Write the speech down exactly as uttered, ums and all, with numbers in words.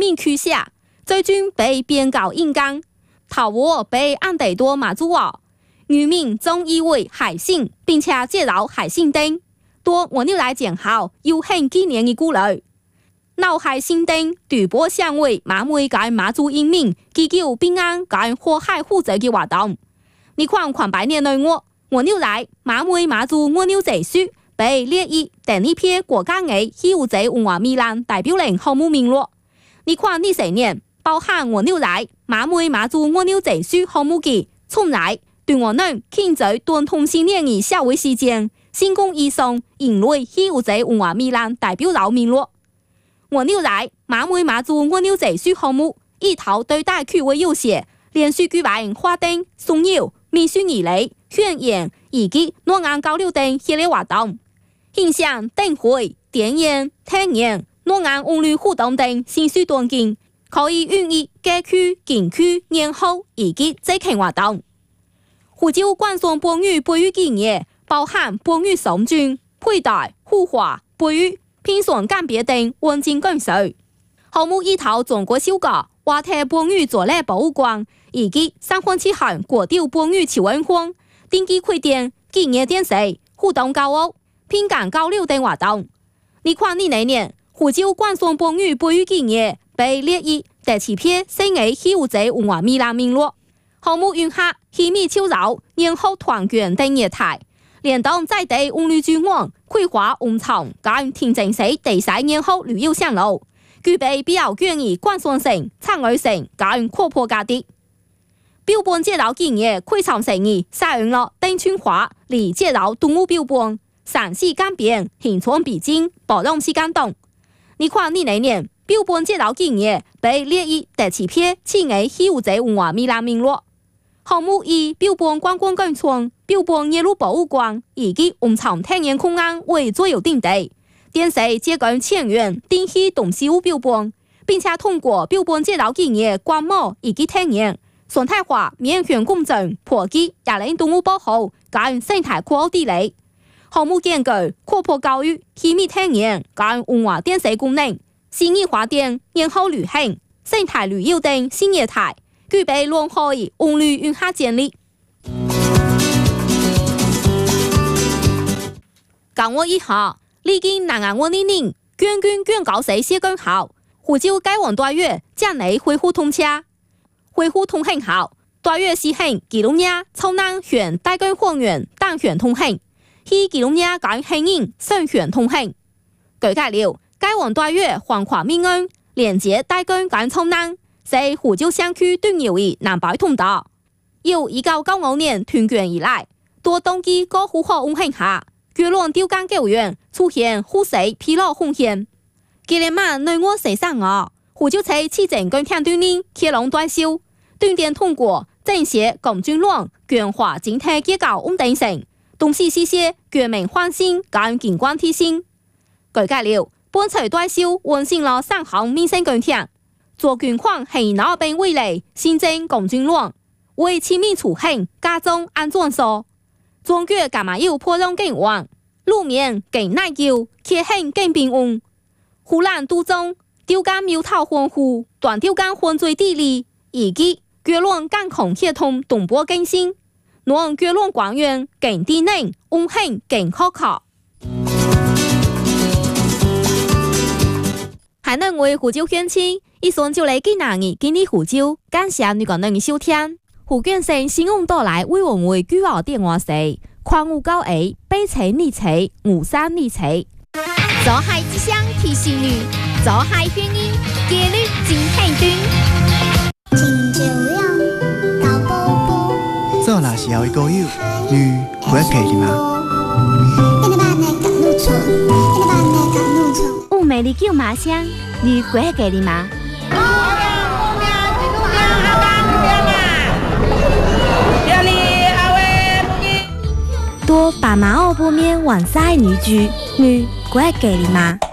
命驱下，最终被边搞硬刚，头窝被按地多马祖话，渔民总以为海信，并且介绍海信灯，多我牛来检好，有很几年的故来。闹海信灯对波相为马每间马祖人民祈求平安间祸害负责的活动。你看看百年内我，我牛来马每马祖我牛这书被列入第一批国家的非物质文化遗产代表人项目名录。你看呢四年，包含我牛来马每马祖我牛这书项目的从来对我们庆祝传统新年的社会事件，成功以上引类非物质文化遗产代表人名录。我牛来马每马祖我牛这书项目一头对待区位有些，连续举办花灯、送油、民俗仪礼、宣言以及诺安交流等系列活动，影响灯会、电影、体验、诺安文旅活动等新书短件，可以运用街区、景区、年后以及祭庆活动。湖州冠上半语培育技艺，包含半语送军、佩戴、护画、培育、拼算鉴别等文件工序。项目一头中国小国华泰半语作类博物馆以及三环七巷国雕半语潮文坊定期开店、技艺电视、互动教育、品鉴交流等活动。你看呢那年，湖州冠上半语培育技艺被列入第七批新的非物质文化遗产名录。项目云下喜米秋柔、年后团圆等业态，连同在地文旅主网、规划温床跟天正市第三年后旅游线路，具备比较建议观赏性、参与性跟扩破价值。标本介绍建议开场成意采用了灯春花嚟介绍动物标本，详细简便、形象逼真、包容时间等。你看呢那年标本介绍建议被列入第七批新的非物质文化遗产名录。项目以标本观光工村、标本野路博物馆以及温床体验空间为主要定地，电视接近千元定期动事物标本，并且通过标本介绍建议观摩以及体验生态化面向公众普及野生动物保护跟生态科学地理。项目建构扩破教育、秘密体验跟文化电视功能、新意花店、年后旅行、生态旅游等新业态，具备良好的文旅运下建立。讲我一下，历经南岸湾的人捐捐捐搞谁先更好，湖州改往大约将内恢复通车，恢复通行后，大约实行基隆亚超南选大根荒原单选通行，去基隆亚赶行人双选通行。举解了，改往大约横跨民安，连接大根赶超南。在湖州乡区端游的南北通道，由一九九五年团建以来，多冬季高负荷运行下，巨浪吊竿救援出现呼水疲劳风险。今年嘛内我四三二，湖州市市政跟天端呢开龙短修，断电通过正协共军浪强化整体结构稳定性，同时实现全民换新跟景观提升。举解了，本次短修完成了三项民生工程。做捐款系那边未来新增共军乱，为亲民出行加重安全所。中国干嘛要破浪更旺？路面更耐久，气候更平稳。湖南都中吊竿苗头丰富，短吊竿混最地理，以及巨浪监控系统同步更新，让巨浪官员更低能，运行更可靠。还能为湖州乡亲。以上就嚟今日今日湖州，感謝你個人嘅收聽。湖建省新聞到來為我們舉號電話是框五九二八七二七五三二七。 做海之聲提醒你，做海原因紀律真輕斷。真就樣到寶寶。 做若是後一個友，你不要客氣嗎？ 烏美麗叫馬香，你不要客氣嗎？多爸媽奧不面晚晒女婿，女乖給你嗎？